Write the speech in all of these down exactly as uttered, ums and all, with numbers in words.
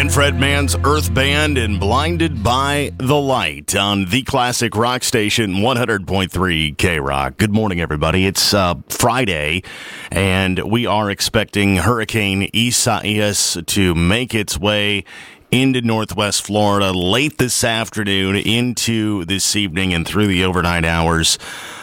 Manfred Mann's Earth Band and Blinded by the Light on the classic rock station one hundred point three K-Rock. Good morning, everybody. It's uh, Friday, and we are expecting Hurricane Isaias to make its way into Northwest Florida late this afternoon, into this evening, and through the overnight hours.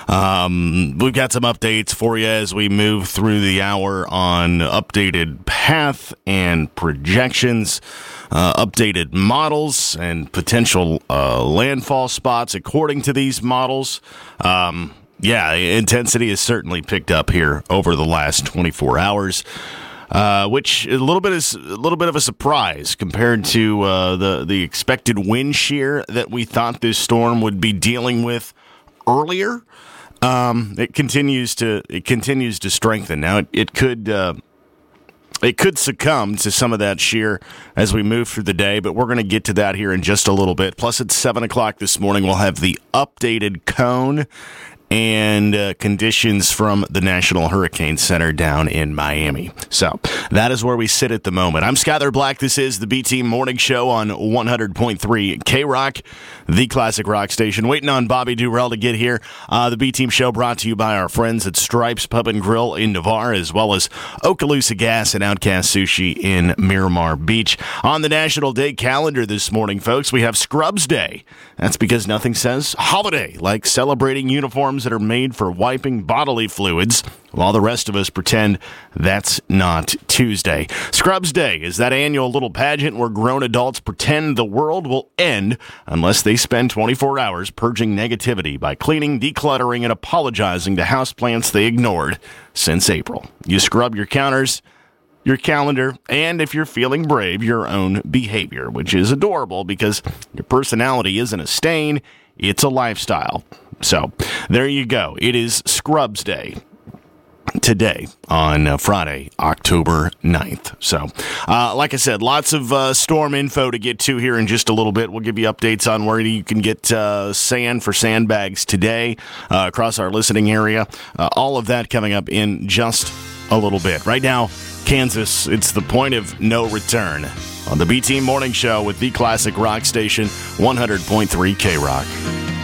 Um, we've got some updates for you as we move through the hour on updated path and projections, uh, updated models, and potential uh, landfall spots according to these models. Um, yeah, intensity has certainly picked up here over the last twenty-four hours. Uh, which a little bit is a little bit of a surprise compared to uh, the the expected wind shear that we thought this storm would be dealing with earlier. Um, it continues to it continues to strengthen. Now it, it could uh, it could succumb to some of that shear as we move through the day, but we're going to get to that here in just a little bit. Plus, at seven o'clock this morning, we'll have the updated cone and uh, conditions from the National Hurricane Center down in Miami. So that is where we sit at the moment. I'm Skyler Black. This is the B-Team Morning Show on one hundred point three K-Rock, the classic rock station. Waiting on Bobby Durrell to get here. Uh, the B-Team Show brought to you by our friends at Stripes Pub and Grill in Navarre, as well as Okaloosa Gas and Outcast Sushi in Miramar Beach. On the National Day calendar this morning, folks, we have Scrubs Day. That's because nothing says holiday like celebrating uniforms that are made for wiping bodily fluids, while the rest of us pretend that's not Tuesday. Scrubs Day is that annual little pageant where grown adults pretend the world will end unless they spend twenty-four hours purging negativity by cleaning, decluttering, and apologizing to houseplants they ignored since April. You scrub your counters, your calendar, and if you're feeling brave, your own behavior, which is adorable because your personality isn't a stain, it's a lifestyle. So there you go. It is Scrubs Day today on uh, Friday, October ninth. So, uh, like I said, lots of uh, storm info to get to here in just a little bit. We'll give you updates on where you can get uh, sand for sandbags today uh, across our listening area. Uh, all of that coming up in just a little bit. Right now, Kansas, it's the point of no return on the B-Team Morning Show with the classic rock station one hundred point three K-Rock.